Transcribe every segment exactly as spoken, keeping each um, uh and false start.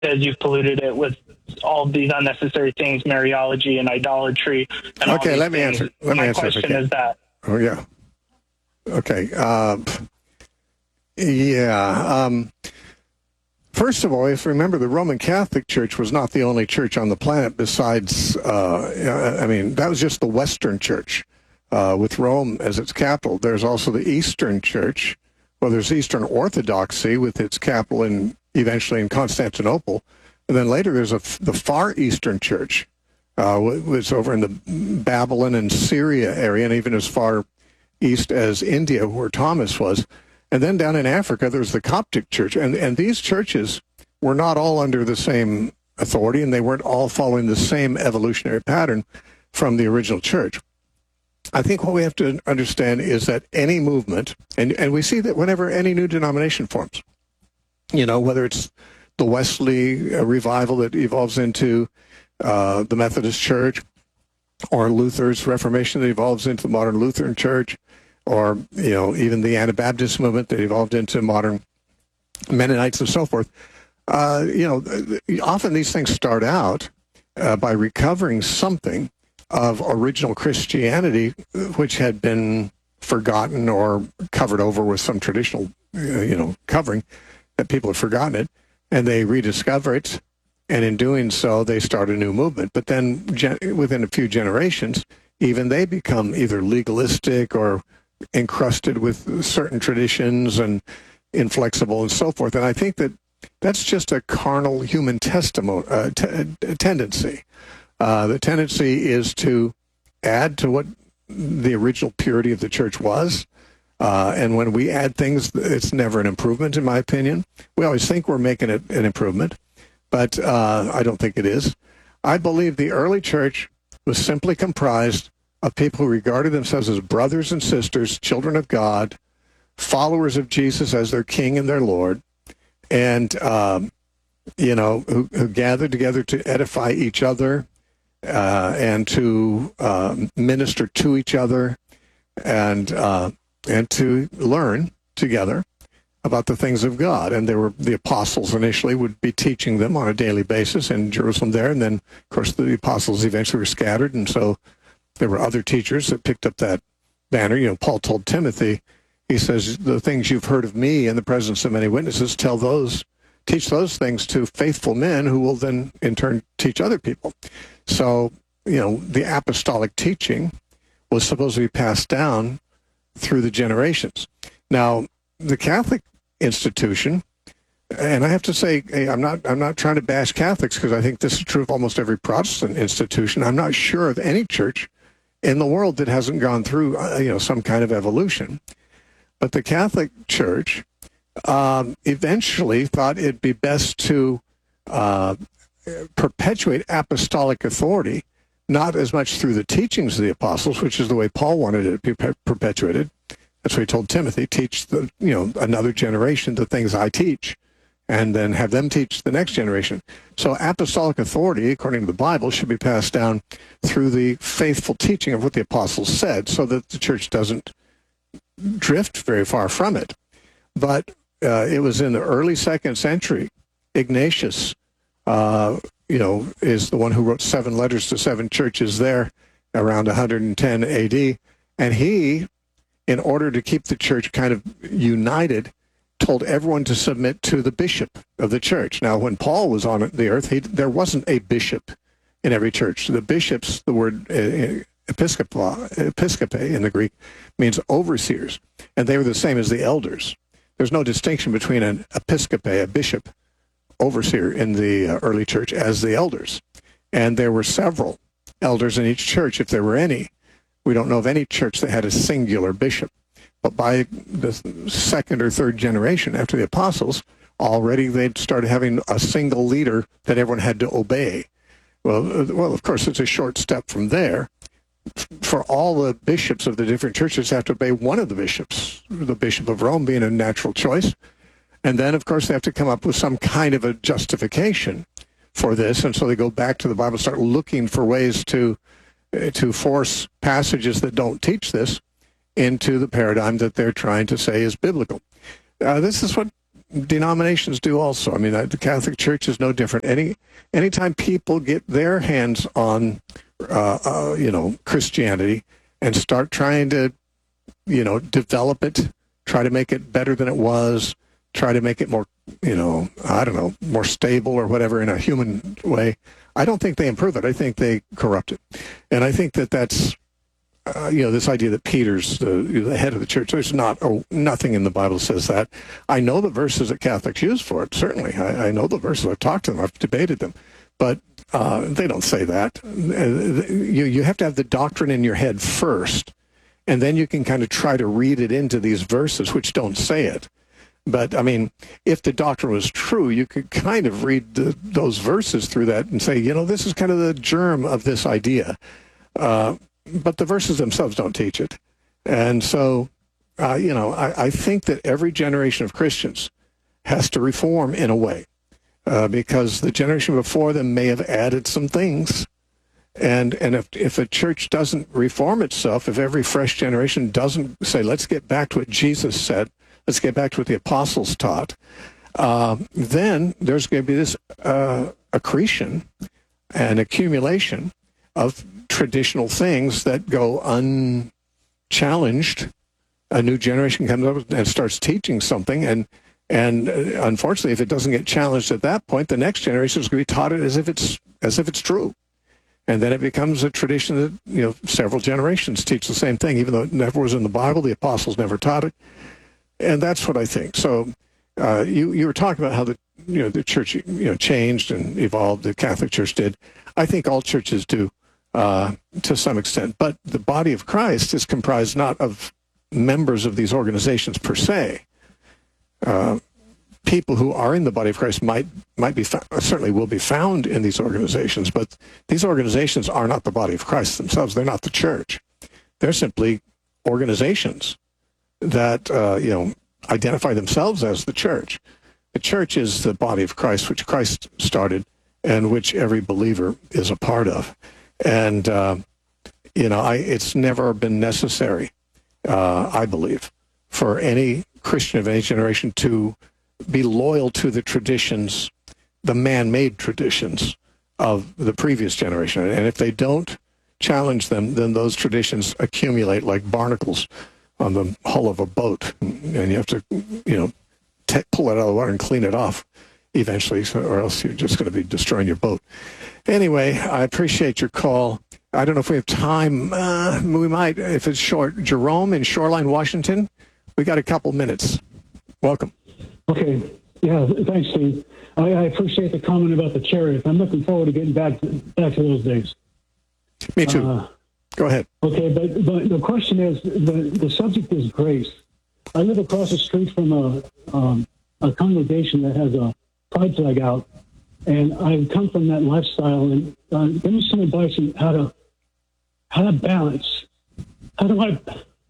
as you've polluted it with all of these unnecessary things, Mariology and idolatry. And okay, all let me things. answer. Let My me answer. question is that. Oh yeah. Okay. Uh, yeah. Um, first of all, if you remember, the Roman Catholic Church was not the only church on the planet besides. Uh, I mean, that was just the Western Church, uh, with Rome as its capital. There's also the Eastern Church. Well, there's Eastern Orthodoxy with its capital in eventually in Constantinople, and then later there's a, the Far Eastern Church, uh, was over in the Babylon and Syria area, and even as far east as India, where Thomas was. And then down in Africa, there's the Coptic Church, and and these churches were not all under the same authority, and they weren't all following the same evolutionary pattern from the original church. I think what we have to understand is that any movement, and, and we see that whenever any new denomination forms, you know, whether it's the Wesley uh, revival that evolves into uh, the Methodist Church, or Luther's Reformation that evolves into the modern Lutheran Church, or, you know, even the Anabaptist movement that evolved into modern Mennonites and so forth, uh, you know, often these things start out uh, by recovering something of original Christianity, which had been forgotten or covered over with some traditional, uh, you know, covering, that people had forgotten it, and they rediscover it, and in doing so, they start a new movement. But then gen- within a few generations, even they become either legalistic or encrusted with certain traditions and inflexible and so forth. And I think that that's just a carnal human testimony, uh, t- tendency. Uh, the tendency is to add to what the original purity of the church was. Uh, and when we add things, it's never an improvement, in my opinion. We always think we're making it an improvement, but uh, I don't think it is. I believe the early church was simply comprised of people who regarded themselves as brothers and sisters, children of God, followers of Jesus as their King and their Lord, and, um, you know, who, who gathered together to edify each other, Uh, and to uh, minister to each other, and uh, and to learn together about the things of God. And there were the apostles initially would be teaching them on a daily basis in Jerusalem there, and then of course the apostles eventually were scattered, and so there were other teachers that picked up that banner. You know, Paul told Timothy, he says, "The things you've heard of me in the presence of many witnesses, tell those, teach those things to faithful men who will then in turn teach other people." So, you know, the apostolic teaching was supposed to be passed down through the generations. Now, the Catholic institution, and I have to say, hey, I'm not I'm not trying to bash Catholics, because I think this is true of almost every Protestant institution. I'm not sure of any church in the world that hasn't gone through, uh, you know, some kind of evolution. But the Catholic Church um, eventually thought it'd be best to uh, perpetuate apostolic authority, not as much through the teachings of the apostles, which is the way Paul wanted it to be perpetuated. That's what he told Timothy: teach the, you know, another generation the things I teach, and then have them teach the next generation. So apostolic authority, according to the Bible, should be passed down through the faithful teaching of what the apostles said, so that the church doesn't drift very far from it. But uh, it was in the early second century, Ignatius, Uh, you know, is the one who wrote seven letters to seven churches there around one hundred ten A D. And he, in order to keep the church kind of united, told everyone to submit to the bishop of the church. Now, when Paul was on the earth, he, there wasn't a bishop in every church. The bishops, the word uh, episkopa, episkope in the Greek, means overseers. And they were the same as the elders. There's no distinction between an episkope, a bishop, overseer in the uh, early church, as the elders. And there were several elders in each church, if there were any. We don't know of any church that had a singular bishop. But by the second or third generation after the apostles, already they'd started having a single leader that everyone had to obey. Well, uh, well, of course, it's a short step from there. For all the bishops of the different churches have to obey one of the bishops, the Bishop of Rome being a natural choice. And then, of course, they have to come up with some kind of a justification for this. And so they go back to the Bible, start looking for ways to uh, to force passages that don't teach this into the paradigm that they're trying to say is biblical. Uh, this is what denominations do also. I mean, the Catholic Church is no different. Any anytime people get their hands on, uh, uh, you know, Christianity and start trying to, you know, develop it, try to make it better than it was, try to make it more, you know, I don't know, more stable or whatever in a human way, I don't think they improve it. I think they corrupt it. And I think that that's, uh, you know, this idea that Peter's the, the head of the church, there's not, oh, nothing in the Bible says that. I know the verses that Catholics use for it, certainly. I, I know the verses. I've talked to them. I've debated them. But uh, they don't say that. You, you have to have the doctrine in your head first, and then you can kind of try to read it into these verses, which don't say it. But, I mean, if the doctrine was true, you could kind of read the, those verses through that and say, you know, this is kind of the germ of this idea. Uh, but the verses themselves don't teach it. And so, uh, you know, I, I think that every generation of Christians has to reform in a way, uh, because the generation before them may have added some things. And and if if a church doesn't reform itself, if every fresh generation doesn't say, let's get back to what Jesus said, let's get back to what the apostles taught, uh, then there's going to be this uh, accretion and accumulation of traditional things that go unchallenged. A new generation comes up and starts teaching something, and and uh, unfortunately, if it doesn't get challenged at that point, the next generation is going to be taught it as if it's as if it's true. And then it becomes a tradition that, you know, several generations teach the same thing, even though it never was in the Bible. The apostles never taught it. And that's what I think. So uh, you you were talking about how the you know the church you know changed and evolved. The Catholic Church did. I think all churches do uh, to some extent. But the body of Christ is comprised not of members of these organizations per se. Uh, people who are in the body of Christ might might be found, certainly will be found in these organizations. But these organizations are not the body of Christ themselves. They're not the church. They're simply organizations that, uh, you know, identify themselves as the church. The church is the body of Christ, which Christ started and which every believer is a part of. And, uh, you know, I, it's never been necessary, uh, I believe, for any Christian of any generation to be loyal to the traditions, the man-made traditions of the previous generation. And if they don't challenge them, then those traditions accumulate like barnacles on the hull of a boat, and you have to, you know, t- pull it out of the water and clean it off eventually, so, or else you're just going to be destroying your boat. Anyway, I appreciate your call. I don't know if we have time. Uh, we might, if it's short. Jerome in Shoreline, Washington. We got a couple minutes. Welcome. Okay. Yeah, thanks, Steve. I, I appreciate the comment about the chariot. I'm looking forward to getting back to, back to those days. Me too. Uh, Go ahead. Okay, but, but the question is, the, the subject is grace. I live across the street from a um, a congregation that has a pride flag out, and I've come from that lifestyle. And uh, give me some advice on how to how to balance. How do I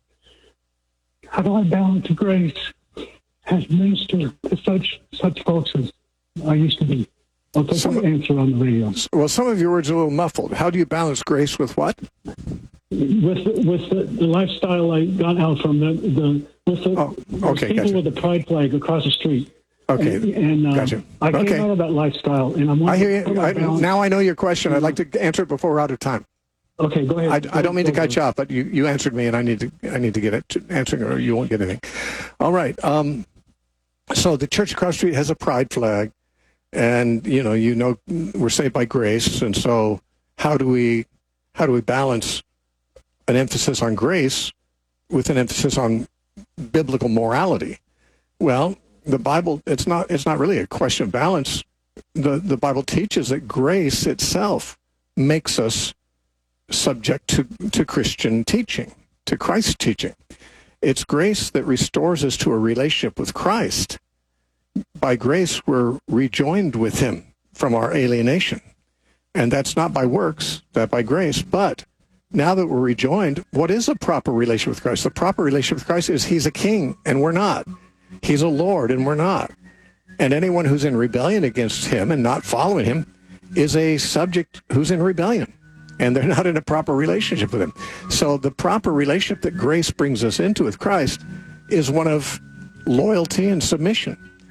how do I balance grace as minister to such such folks as I used to be? I'll take Some, an answer on the radio. Well, some of your words are a little muffled. How do you balance grace with what? With with the, the lifestyle I got out from the the with the, oh, okay, people gotcha. with the pride flag across the street. Okay, and, and uh, gotcha. I came Okay. out of that lifestyle, and I'm. I hear you. I, balance. now I know your question. I'd like to answer it before we're out of time. Okay, go ahead. I, go, I don't mean go, to cut go. you off, but you, you answered me, and I need to I need to get it to answering, or you won't get anything. All right. Um, so the church across the street has a pride flag. And, you know, you know, we're saved by grace. And so how do we, how do we balance an emphasis on grace with an emphasis on biblical morality? Well, the Bible, it's not, it's not really a question of balance. The, the Bible teaches that grace itself makes us subject to, to Christian teaching, to Christ's teaching. It's grace that restores us to a relationship with Christ. By grace, we're rejoined with him from our alienation. And that's not by works, that by grace. But now that we're rejoined, what is a proper relationship with Christ? The proper relationship with Christ is he's a king, and we're not. He's a Lord, and we're not. And anyone who's in rebellion against him and not following him is a subject who's in rebellion. And they're not in a proper relationship with him. So the proper relationship that grace brings us into with Christ is one of loyalty and submission.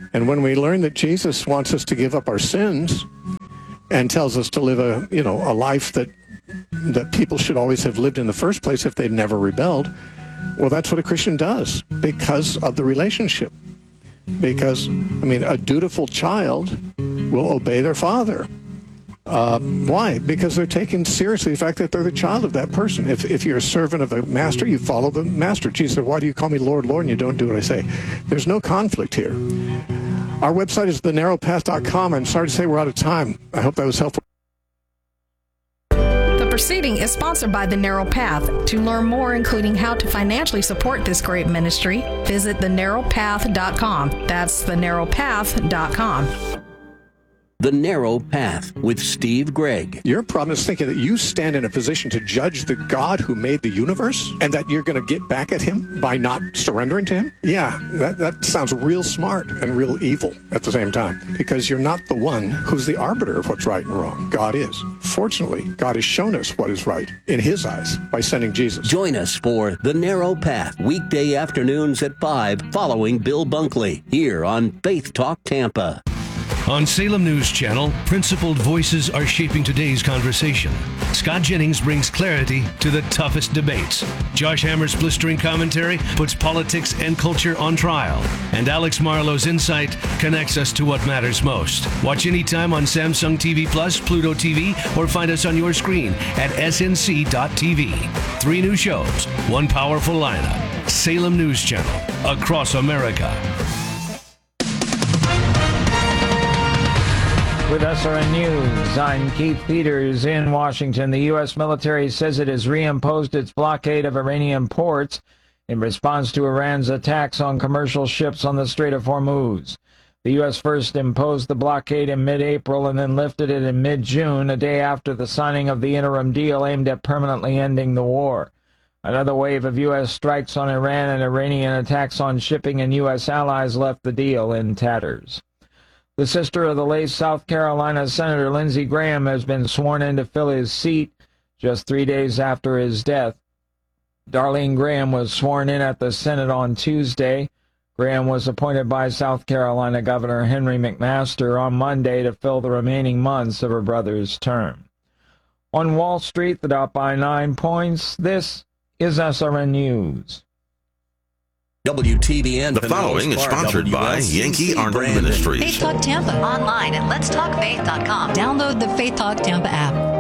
And when we learn that Jesus wants us to give up our sins and tells us to live a, you know, a life that that people should always have lived in the first place if they'd never rebelled, well, that's what a Christian does because of the relationship. Because, I mean, a dutiful child will obey their father. Uh, why? Because they're taking seriously the fact that they're the child of that person. If if you're a servant of a master, you follow the master. Jesus said, why do you call me Lord, Lord, and you don't do what I say? There's no conflict here. Our website is the narrow path dot com. I'm sorry to say we're out of time. I hope that was helpful. The proceeding is sponsored by The Narrow Path. To learn more, including how to financially support this great ministry, visit the narrow path dot com. That's the narrow path dot com. The Narrow Path with Steve Gregg. Your problem is thinking that you stand in a position to judge the God who made the universe and that you're going to get back at him by not surrendering to him? Yeah, that, that sounds real smart and real evil at the same time, because you're not the one who's the arbiter of what's right and wrong. God is. Fortunately, God has shown us what is right in his eyes by sending Jesus. Join us for The Narrow Path, weekday afternoons at five, following Bill Bunkley, here on Faith Talk Tampa. On Salem News Channel, principled voices are shaping today's conversation. Scott Jennings brings clarity to the toughest debates. Josh Hammer's blistering commentary puts politics and culture on trial. And Alex Marlowe's insight connects us to what matters most. Watch anytime on Samsung T V Plus, Pluto T V, or find us on your screen at S N C dot T V. Three new shows, one powerful lineup. Salem News Channel, across America. With S R N News, I'm Keith Peters in Washington. The U S military says it has reimposed its blockade of Iranian ports in response to Iran's attacks on commercial ships on the Strait of Hormuz. The U S first imposed the blockade in mid-April and then lifted it in mid-June, a day after the signing of the interim deal aimed at permanently ending the war. Another wave of U S strikes on Iran and Iranian attacks on shipping and U S allies left the deal in tatters. The sister of the late South Carolina Senator Lindsey Graham has been sworn in to fill his seat just three days after his death. Darlene Graham was sworn in at the Senate on Tuesday. Graham was appointed by South Carolina Governor Henry McMaster on Monday to fill the remaining months of her brother's term. On Wall Street, the Dow by nine points. This is S R N News. W T B N. The following is sponsored by Yankee Arnold Ministries. Faith Talk Tampa online at lets talk faith dot com. Download the Faith Talk Tampa app.